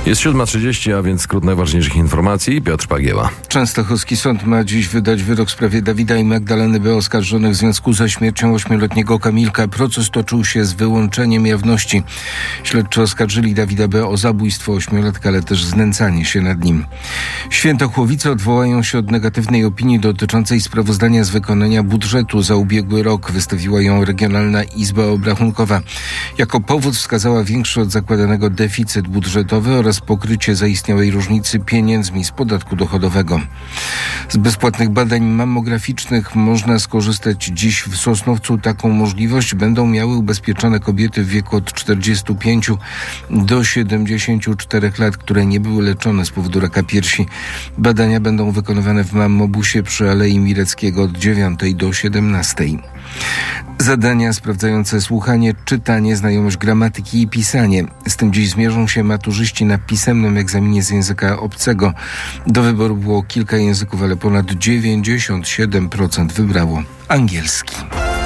Jest 7:30, a więc skrót najważniejszych informacji. Piotr Pagieła. Częstochowski sąd ma dziś wydać wyrok w sprawie Dawida i Magdaleny B. oskarżonych w związku ze śmiercią 8-letniego Kamilka. Proces toczył się z wyłączeniem jawności. Śledczy oskarżyli Dawida B. o zabójstwo 8-latka, ale też znęcanie się nad nim. Świętochłowice odwołają się od negatywnej opinii dotyczącej sprawozdania z wykonania budżetu za ubiegły rok. Wystawiła ją Regionalna Izba Obrachunkowa. Jako powód wskazała większy od zakładanego deficyt budżetowy oraz pokrycie zaistniałej różnicy pieniędzmi z podatku dochodowego. Z bezpłatnych badań mammograficznych można skorzystać dziś w Sosnowcu. Taką możliwość będą miały ubezpieczone kobiety w wieku od 45 do 74 lat, które nie były leczone z powodu raka piersi. Badania będą wykonywane w Mammobusie przy Alei Mireckiego od 9 do 17. Zadania sprawdzające słuchanie, czytanie, znajomość gramatyki i pisanie. Z tym dziś zmierzą się maturzyści na pisemnym egzaminie z języka obcego. Do wyboru było kilka języków, ale ponad 97% wybrało angielski.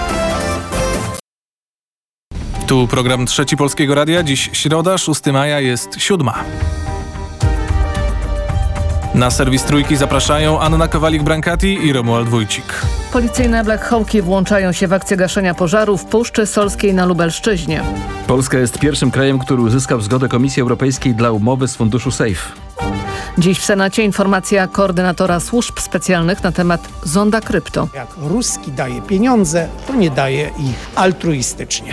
Tu program Trzeci Polskiego Radia. Dziś środa, 6 maja, jest 7. Na serwis Trójki zapraszają Anna Kowalik-Brankati i Romuald Wójcik. Policyjne Black Hawki włączają się w akcję gaszenia pożaru w Puszczy Solskiej na Lubelszczyźnie. Polska jest pierwszym krajem, który uzyskał zgodę Komisji Europejskiej dla umowy z funduszu SAFE. Dziś w Senacie informacja koordynatora służb specjalnych na temat zonda krypto. Jak Ruski daje pieniądze, to nie daje ich altruistycznie.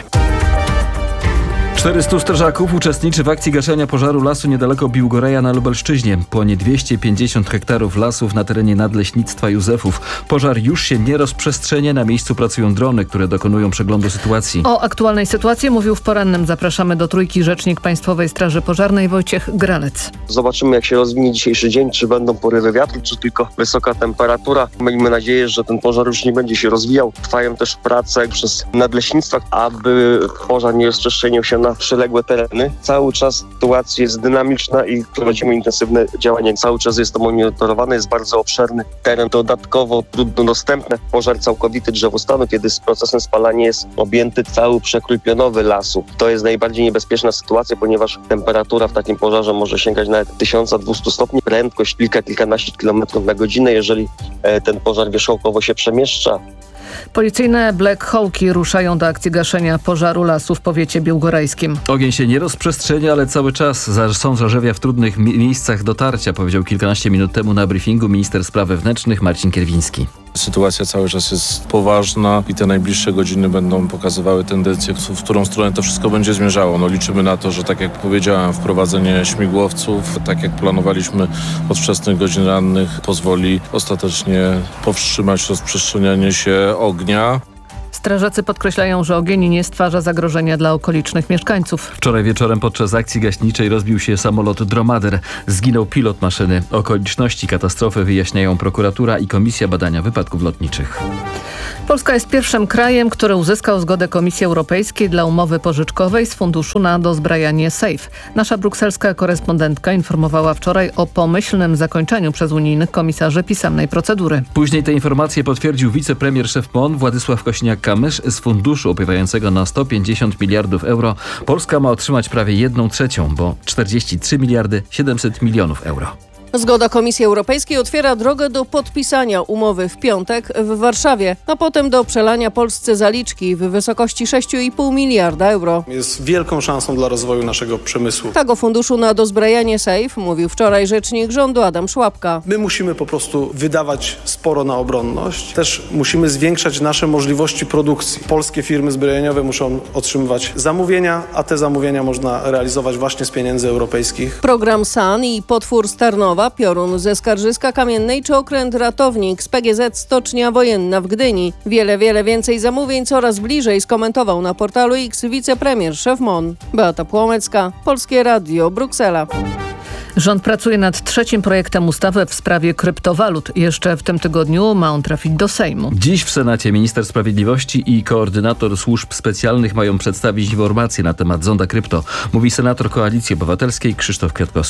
400 strażaków uczestniczy w akcji gaszenia pożaru lasu niedaleko Biłgoraja na Lubelszczyźnie. Płonie 250 hektarów lasów na terenie Nadleśnictwa Józefów. Pożar już się nie rozprzestrzenia. Na miejscu pracują drony, które dokonują przeglądu sytuacji. O aktualnej sytuacji mówił w porannym. Zapraszamy do Trójki rzecznik Państwowej Straży Pożarnej Wojciech Gralec. Zobaczymy, jak się rozwinie dzisiejszy dzień, czy będą porywy wiatru, czy tylko wysoka temperatura. Miejmy nadzieję, że ten pożar już nie będzie się rozwijał. Trwają też prace przez nadleśnictwa, aby pożar nie rozprzestrzeniał się na przyległe tereny. Cały czas sytuacja jest dynamiczna i prowadzimy intensywne działania. Cały czas jest to monitorowane, jest bardzo obszerny teren, dodatkowo trudno dostępny. Pożar całkowity drzewostanu, kiedy z procesem spalania jest objęty cały przekrój pionowy lasu. To jest najbardziej niebezpieczna sytuacja, ponieważ temperatura w takim pożarze może sięgać nawet 1200 stopni. Prędkość kilkanaście kilometrów na godzinę, jeżeli ten pożar wierzchołkowo się przemieszcza. Policyjne Black Hawki ruszają do akcji gaszenia pożaru lasu w powiecie biłgorajskim. Ogień się nie rozprzestrzenia, ale cały czas są zarzewia w trudnych miejscach dotarcia, powiedział kilkanaście minut temu na briefingu minister spraw wewnętrznych Marcin Kierwiński. Sytuacja cały czas jest poważna i te najbliższe godziny będą pokazywały tendencję, w którą stronę to wszystko będzie zmierzało. Liczymy na to, że tak jak powiedziałem, wprowadzenie śmigłowców, tak jak planowaliśmy od wczesnych godzin rannych, pozwoli ostatecznie powstrzymać rozprzestrzenianie się ognia. Strażacy podkreślają, że ogień nie stwarza zagrożenia dla okolicznych mieszkańców. Wczoraj wieczorem podczas akcji gaśniczej rozbił się samolot Dromader. Zginął pilot maszyny. Okoliczności katastrofy wyjaśniają prokuratura i Komisja Badania Wypadków Lotniczych. Polska jest pierwszym krajem, który uzyskał zgodę Komisji Europejskiej dla umowy pożyczkowej z funduszu na dozbrajanie SAFE. Nasza brukselska korespondentka informowała wczoraj o pomyślnym zakończeniu przez unijnych komisarzy pisemnej procedury. Później te informacje potwierdził wicepremier szef MON Władysław Kosiniak-Kamysz. Z funduszu opiewającego na 150 miliardów euro Polska ma otrzymać prawie 1/3, bo 43 miliardy 700 milionów euro. Zgoda Komisji Europejskiej otwiera drogę do podpisania umowy w piątek w Warszawie, a potem do przelania Polsce zaliczki w wysokości 6,5 miliarda euro. Jest wielką szansą dla rozwoju naszego przemysłu. Tak o funduszu na dozbrajanie SAFE mówił wczoraj rzecznik rządu Adam Szłapka. My musimy po prostu wydawać sporo na obronność. Też musimy zwiększać nasze możliwości produkcji. Polskie firmy zbrojeniowe muszą otrzymywać zamówienia, a te zamówienia można realizować właśnie z pieniędzy europejskich. Program SAN i potwór z Tarnowa, Piorun ze Skarżyska Kamiennej czy okręt Ratownik z PGZ Stocznia Wojenna w Gdyni. Wiele więcej zamówień coraz bliżej, skomentował na portalu X wicepremier szef MON. Beata Płomecka, Polskie Radio, Bruksela. Rząd pracuje nad trzecim projektem ustawy w sprawie kryptowalut. Jeszcze w tym tygodniu ma on trafić do Sejmu. Dziś w Senacie minister sprawiedliwości i koordynator służb specjalnych mają przedstawić informacje na temat zonda krypto, mówi senator Koalicji Obywatelskiej Krzysztof Kwiatkowski.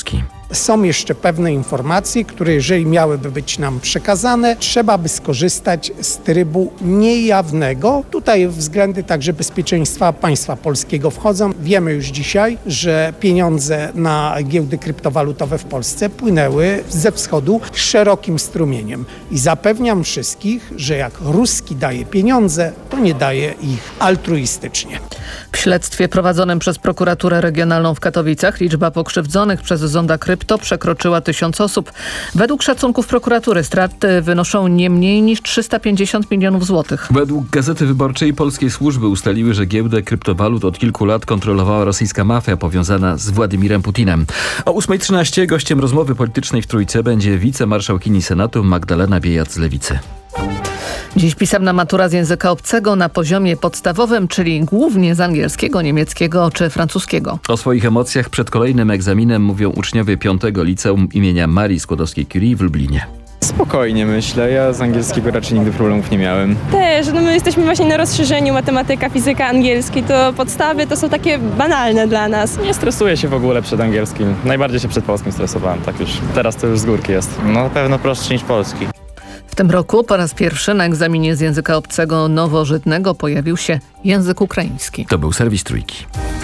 Są jeszcze pewne informacje, które jeżeli miałyby być nam przekazane, trzeba by skorzystać z trybu niejawnego. Tutaj względy także bezpieczeństwa państwa polskiego wchodzą. Wiemy już dzisiaj, że pieniądze na giełdy kryptowalutowe w Polsce płynęły ze wschodu szerokim strumieniem. I zapewniam wszystkich, że jak Ruski daje pieniądze, to nie daje ich altruistycznie. W śledztwie prowadzonym przez prokuraturę regionalną w Katowicach liczba pokrzywdzonych przez zonda krypto przekroczyła 1000 osób. Według szacunków prokuratury straty wynoszą nie mniej niż 350 milionów złotych. Według Gazety Wyborczej polskie służby ustaliły, że giełdę kryptowalut od kilku lat kontrolowała rosyjska mafia powiązana z Władimirem Putinem. O 8:13 gościem rozmowy politycznej w Trójce będzie wicemarszałkini Senatu Magdalena Biejat z Lewicy. Dziś pisemna matura z języka obcego na poziomie podstawowym, czyli głównie z angielskiego, niemieckiego czy francuskiego. O swoich emocjach przed kolejnym egzaminem mówią uczniowie 5. liceum imienia Marii Skłodowskiej-Curie w Lublinie. Spokojnie myślę, ja z angielskiego raczej nigdy problemów nie miałem. Też, my jesteśmy właśnie na rozszerzeniu matematyka, fizyka, angielski, to podstawy to są takie banalne dla nas. Nie stresuję się w ogóle przed angielskim, najbardziej się przed polskim stresowałem, tak już, teraz to już z górki jest. No na pewno prostszy niż polski. W tym roku po raz pierwszy na egzaminie z języka obcego nowożytnego pojawił się język ukraiński. To był serwis Trójki.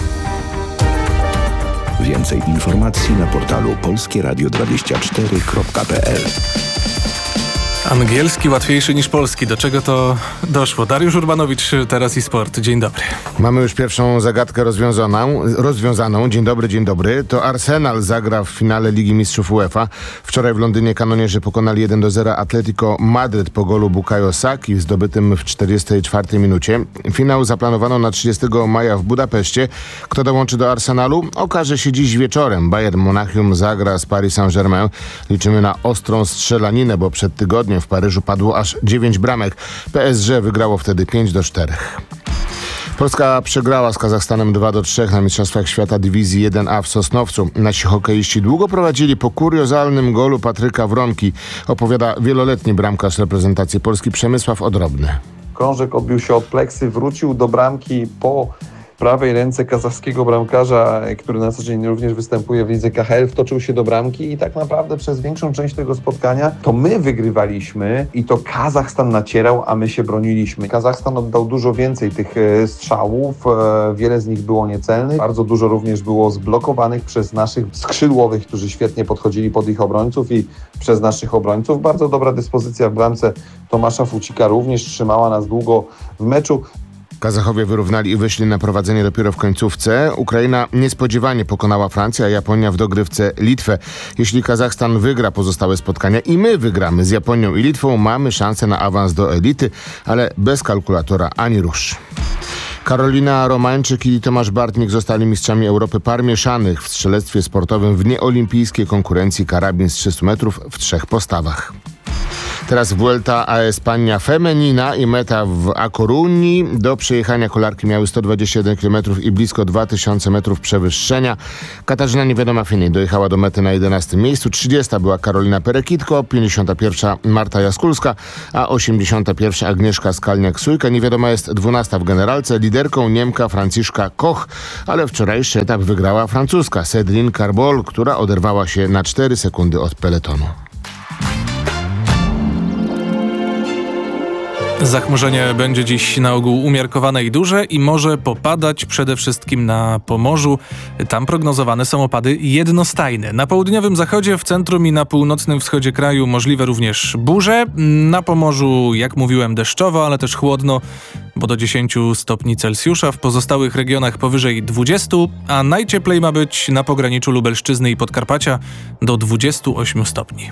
Więcej informacji na portalu polskieradio24.pl. Angielski łatwiejszy niż polski. Do czego to doszło? Dariusz Urbanowicz, Teraz i Sport. Dzień dobry. Mamy już pierwszą zagadkę rozwiązaną. Dzień dobry. To Arsenal zagra w finale Ligi Mistrzów UEFA. Wczoraj w Londynie kanonierzy pokonali 1-0 Atletico Madryt po golu Bukayo Saki zdobytym w 44 minucie. Finał zaplanowano na 30 maja w Budapeszcie. Kto dołączy do Arsenalu? Okaże się dziś wieczorem. Bayern Monachium zagra z Paris Saint-Germain. Liczymy na ostrą strzelaninę, bo przed tygodniem w Paryżu padło aż 9 bramek. PSG wygrało wtedy 5-4. Polska przegrała z Kazachstanem 2-3 na Mistrzostwach Świata Dywizji 1A w Sosnowcu. Nasi hokeiści długo prowadzili po kuriozalnym golu Patryka Wronki, opowiada wieloletni bramkarz reprezentacji Polski Przemysław Odrobny. Krążek odbił się od pleksy, wrócił do bramki po prawej ręce kazachskiego bramkarza, który na co dzień również występuje w lidze KHL, wtoczył się do bramki i tak naprawdę przez większą część tego spotkania to my wygrywaliśmy i to Kazachstan nacierał, a my się broniliśmy. Kazachstan oddał dużo więcej tych strzałów, wiele z nich było niecelnych, bardzo dużo również było zblokowanych przez naszych skrzydłowych, którzy świetnie podchodzili pod ich obrońców i przez naszych obrońców. Bardzo dobra dyspozycja w bramce Tomasza Fucika również trzymała nas długo w meczu. Kazachowie wyrównali i wyszli na prowadzenie dopiero w końcówce. Ukraina niespodziewanie pokonała Francję, a Japonia w dogrywce Litwę. Jeśli Kazachstan wygra pozostałe spotkania i my wygramy z Japonią i Litwą, mamy szansę na awans do elity, ale bez kalkulatora ani rusz. Karolina Romańczyk i Tomasz Bartnik zostali mistrzami Europy par mieszanych w strzelectwie sportowym w nieolimpijskiej konkurencji karabin z 300 metrów w 3 postawach. Teraz Vuelta a España Femenina i meta w A Coruni. Do przejechania kolarki miały 121 km i blisko 2000 metrów przewyższenia. Katarzyna Niewiadoma-Finej dojechała do mety na 11 miejscu. 30 była Karolina Perekitko, 51 Marta Jaskulska, a 81 Agnieszka Skalniak-Sujka. Niewiadoma jest 12 w generalce. Liderką Niemka Franciszka Koch, ale wczorajszy etap wygrała francuska Cédrine Carbol, która oderwała się na 4 sekundy od peletonu. Zachmurzenie będzie dziś na ogół umiarkowane i duże i może popadać przede wszystkim na Pomorzu. Tam prognozowane są opady jednostajne. Na południowym zachodzie, w centrum i na północnym wschodzie kraju możliwe również burze. Na Pomorzu, jak mówiłem, deszczowo, ale też chłodno, bo do 10 stopni Celsjusza. W pozostałych regionach powyżej 20, a najcieplej ma być na pograniczu Lubelszczyzny i Podkarpacia do 28 stopni.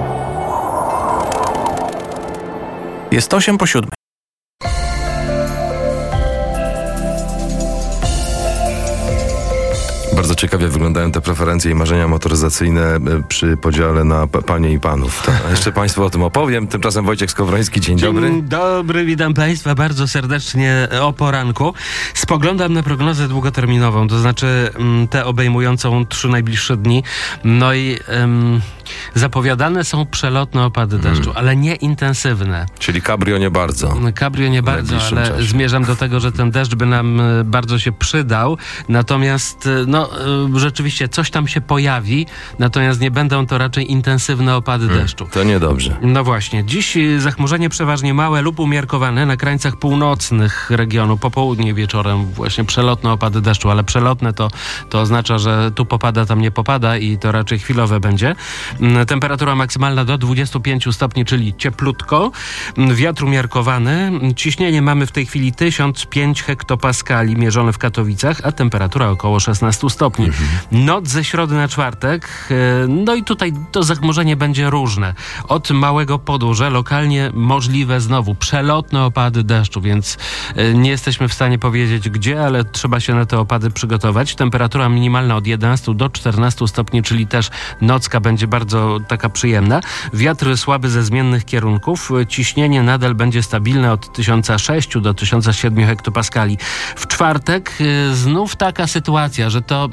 Jest 8:07. Bardzo ciekawie wyglądają te preferencje i marzenia motoryzacyjne przy podziale na panie i panów. A jeszcze Państwu o tym opowiem. Tymczasem Wojciech Skowroński, dzień dobry. Dzień dobry, witam Państwa bardzo serdecznie o poranku. Spoglądam na prognozę długoterminową, to znaczy tę obejmującą 3 najbliższe dni. No i zapowiadane są przelotne opady deszczu, ale nie intensywne. Czyli cabrio nie bardzo. Cabrio nie bardzo, ale zmierzam do tego, że ten deszcz by nam bardzo się przydał. Natomiast to rzeczywiście coś tam się pojawi, natomiast nie będą to raczej intensywne opady deszczu. To niedobrze. No właśnie. Dziś zachmurzenie przeważnie małe lub umiarkowane na krańcach północnych regionu. Po południu i wieczorem właśnie przelotne opady deszczu, ale przelotne to oznacza, że tu popada, tam nie popada i to raczej chwilowe będzie. Temperatura maksymalna do 25 stopni, czyli cieplutko. Wiatr umiarkowany. Ciśnienie mamy w tej chwili 1005 hektopaskali mierzone w Katowicach, a temperatura około 16 stopni. Noc ze środy na czwartek. No i tutaj to zachmurzenie będzie różne. Od małego podłuża lokalnie możliwe znowu przelotne opady deszczu, więc nie jesteśmy w stanie powiedzieć gdzie, ale trzeba się na te opady przygotować. Temperatura minimalna od 11 do 14 stopni, czyli też nocka będzie bardzo taka przyjemna. Wiatr słaby ze zmiennych kierunków. Ciśnienie nadal będzie stabilne od 1006 do 1007 hektopaskali. W czwartek znów taka sytuacja, że to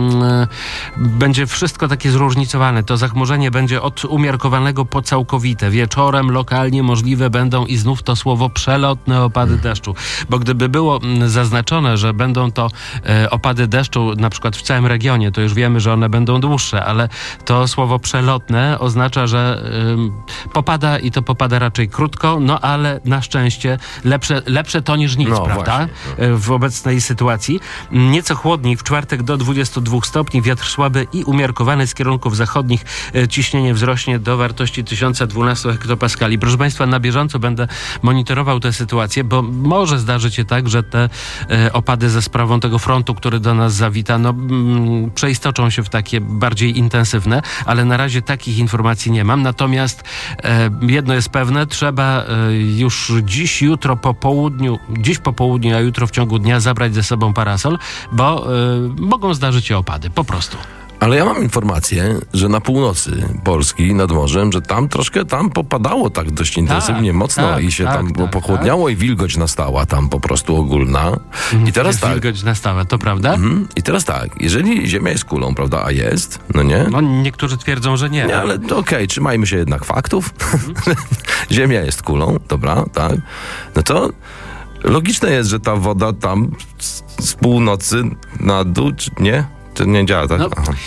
będzie wszystko takie zróżnicowane. To zachmurzenie będzie od umiarkowanego po całkowite. Wieczorem lokalnie możliwe będą i znów to słowo przelotne opady deszczu. Bo gdyby było zaznaczone, że będą to opady deszczu na przykład w całym regionie, to już wiemy, że one będą dłuższe, ale to słowo przelotne oznacza, że popada i to popada raczej krótko, no ale na szczęście lepsze to niż nic, prawda? W obecnej sytuacji. Nieco chłodniej w czwartek do 22 stopni, wiatr słaby i umiarkowany z kierunków zachodnich. Ciśnienie wzrośnie do wartości 1012 hektopaskali. Proszę Państwa, na bieżąco będę monitorował tę sytuację, bo może zdarzyć się tak, że te opady ze sprawą tego frontu, który do nas zawita, przeistoczą się w takie bardziej intensywne, ale na razie takich informacji nie mam. Natomiast jedno jest pewne, trzeba już dziś po południu, a jutro w ciągu dnia zabrać ze sobą parasol, bo mogą zdarzyć się opady, po prostu. Ale ja mam informację, że na północy Polski, nad morzem, że tam troszkę popadało tak dość intensywnie, mocno i się tam pochłodniało i wilgoć nastała tam po prostu ogólna. I teraz tak. Wilgoć nastała, to prawda? I teraz tak, jeżeli Ziemia jest kulą, prawda, a jest, no nie? No niektórzy twierdzą, że nie. Nie, ale okej, trzymajmy się jednak faktów. Ziemia jest kulą, dobra, tak. No to logiczne jest, że ta woda tam z północy na dół, nie? To nie działa, tak? No,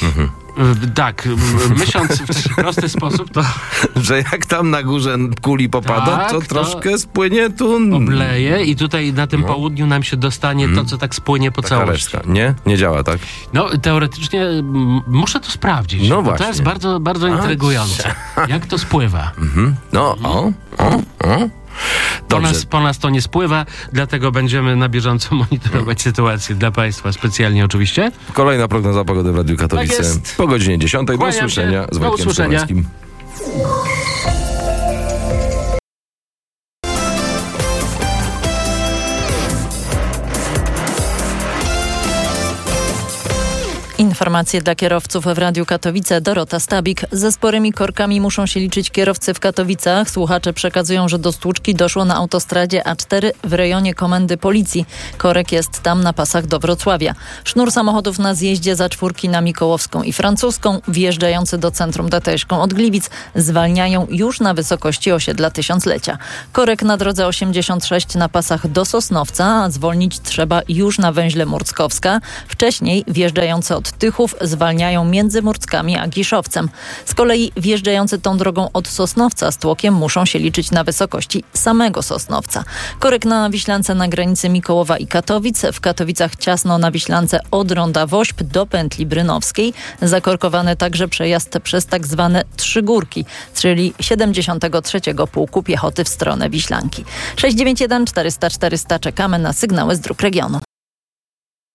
tak, myśląc w taki prosty sposób, to... Że jak tam na górze kuli popada, to troszkę spłynie tu... Obleje i tutaj na tym południu nam się dostanie to, co tak spłynie po całości. Reszta. Nie działa, tak? No, teoretycznie muszę to sprawdzić. No bo właśnie. to jest bardzo, bardzo intrygujące. Jak to spływa? No, Po nas to nie spływa, dlatego będziemy na bieżąco monitorować sytuację dla Państwa, specjalnie oczywiście. Kolejna prognoza pogody w Radiu Katowice. Tak po godzinie 10. Do usłyszenia z Wojtkiem Skowrońskim. Informacje dla kierowców w Radiu Katowice. Dorota Stabik. Ze sporymi korkami muszą się liczyć kierowcy w Katowicach. Słuchacze przekazują, że do stłuczki doszło na autostradzie A4 w rejonie Komendy Policji. Korek jest tam na pasach do Wrocławia. Sznur samochodów na zjeździe za czwórki na Mikołowską i Francuską, wjeżdżający do centrum Tetejszką od Gliwic, zwalniają już na wysokości osiedla Tysiąclecia. Korek na drodze 86 na pasach do Sosnowca, a zwolnić trzeba już na węźle Murckowska. Wcześniej wjeżdżający od Tychów zwalniają między Murckami a Giszowcem. Z kolei wjeżdżający tą drogą od Sosnowca z Tłokiem muszą się liczyć na wysokości samego Sosnowca. Korek na Wiślance na granicy Mikołowa i Katowic. W Katowicach ciasno na Wiślance od ronda Wośp do pętli brynowskiej. Zakorkowany także przejazd przez tak zwane Trzy Górki, czyli 73. Pułku Piechoty w stronę Wiślanki. 691 400 400 czekamy na sygnały z dróg regionu.